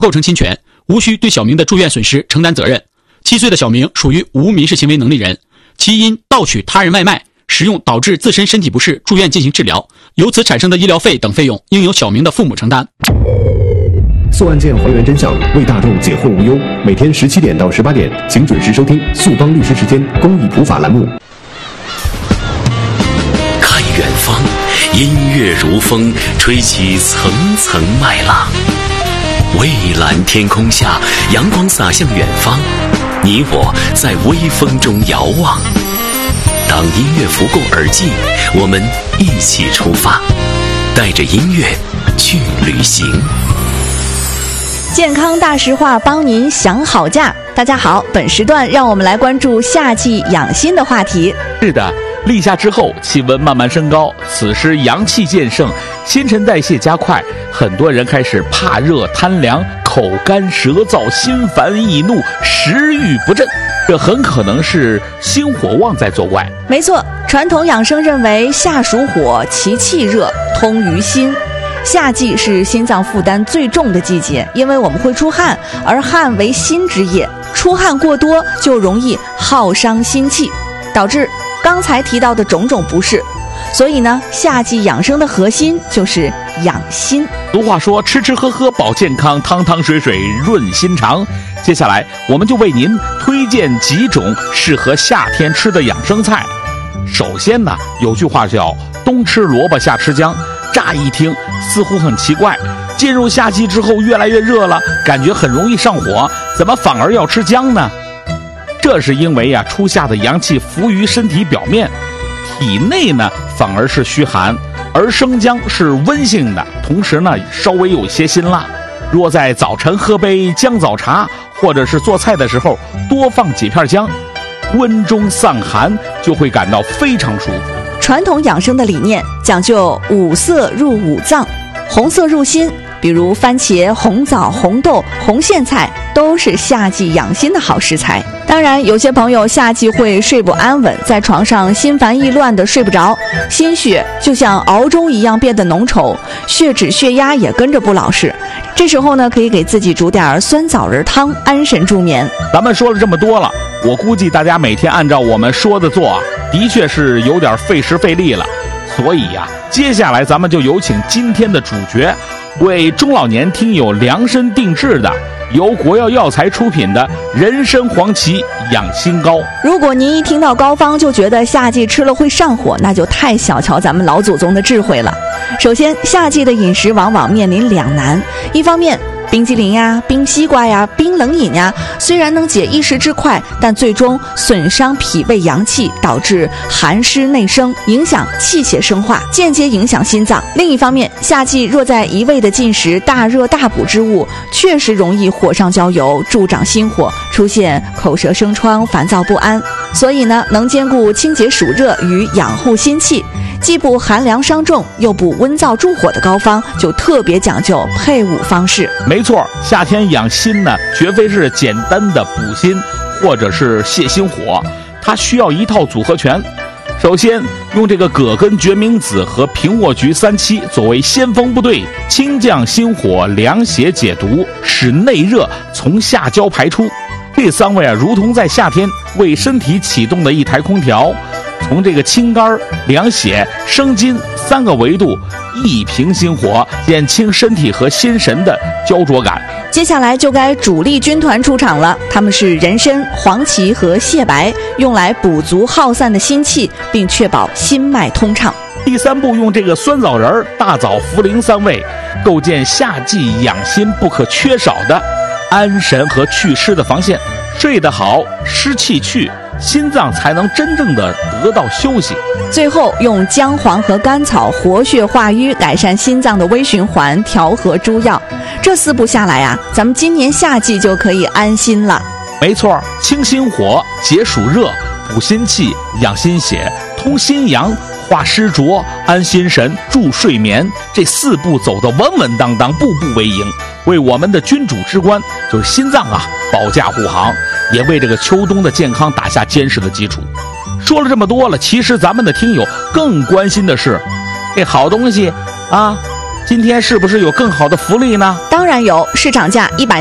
构成侵权，无需对小明的住院损失承担责任。7岁的小明属于无民事行为能力人，其因盗取他人外卖食用导致自身身体不适住院进行治疗，由此产生的医疗费等费用应由小明的父母承担。 溯案件还原真相，为大众解惑无忧。每天17点到18点，请准时收听速帮律师时间公益普法栏目。 看远方，音乐如风，吹起层层麦浪。蔚蓝天空下，阳光洒向远方，你我在微风中遥望。当音乐拂过耳际，我们一起出发，带着音乐去旅行。 健康大实话，帮您想好假。大家好，本时段让我们来关注夏季养心的话题。 是的，立夏之后气温慢慢升高，此时阳气渐盛，新陈代谢加快，很多人开始怕热贪凉，口干舌燥，心烦易怒，食欲不振，这很可能是心火旺在作怪。 没错，传统养生认为夏属火，其气热，通于心。夏季是心脏负担最重的季节，因为我们会出汗，而汗为心之液，出汗过多就容易耗伤心气，导致刚才提到的种种不适。所以呢，夏季养生的核心就是养心。 俗话说，吃吃喝喝保健康，汤汤水水润心肠。接下来我们就为您推荐几种适合夏天吃的养生菜。首先呢，有句话叫冬吃萝卜夏吃姜，乍一听似乎很奇怪，进入夏季之后越来越热了，感觉很容易上火，怎么反而要吃姜呢？这是因为初夏的阳气浮于身体表面，体内呢反而是虚寒，而生姜是温性的，同时呢稍微有些辛辣。若在早晨喝杯姜枣茶，或者是做菜的时候多放几片姜，温中散寒，就会感到非常舒服。 传统养生的理念讲究五色入五脏，红色入心，比如番茄、红枣、红豆、红苋菜都是夏季养心的好食材。当然，有些朋友夏季会睡不安稳，在床上心烦意乱的睡不着，心血就像熬粥一样变得浓稠，血脂血压也跟着不老实。这时候呢，可以给自己煮点酸枣仁汤，安神助眠。 咱们说了这么多了，我估计大家每天按照我们说的做的确是有点费时费力了。所以接下来咱们就有请今天的主角，为中老年听友量身定制的由国药药材出品的人参黄芪养心膏。 如果您一听到膏方就觉得夏季吃了会上火，那就太小瞧咱们老祖宗的智慧了。首先，夏季的饮食往往面临两难，一方面冰激凌呀、冰西瓜呀、冰冷饮呀，虽然能解一时之快，但最终损伤脾胃阳气，导致寒湿内生，影响气血生化，间接影响心脏。另一方面，夏季若在一味的进食大热大补之物，确实容易火上浇油，助长心火，出现口舌生疮、烦躁不安。所以呢，能兼顾清洁暑热与养护心气，既不寒凉伤重又不温燥助火的膏方，就特别讲究配伍方式。 没错，夏天养心呢，绝非是简单的补心或者是泻心火，它需要一套组合拳。首先用这个葛根决明子和平沃菊3七作为先锋部队，清降心火，凉血解毒，使内热从下焦排出。这3味如同在夏天为身体启动的一台空调，从这个清肝、凉血、生津3个维度一平心火，减轻身体和心神的焦灼感。 接下来就该主力军团出场了，他们是人参、黄芪和蟹白，用来补足耗散的心气，并确保心脉通畅。 第3步，用这个酸枣仁、大枣、茯苓3味，构建夏季养心不可缺少的安神和祛湿的防线。睡得好，湿气去，心脏才能真正的得到休息。 最后用姜黄和甘草活血化瘀，改善心脏的微循环，调和诸药。这4步下来咱们今年夏季就可以安心了。 没错，清心火，解暑热，补心气，养心血，通心阳，化湿浊，安心神，助睡眠。这4步走得稳稳当当，步步为营，为我们的君主之官就是心脏保驾护航，也为这个秋冬的健康打下坚实的基础。说了这么多了，其实咱们的听友更关心的是，这好东西今天是不是有更好的福利呢？ 当然有，市场价100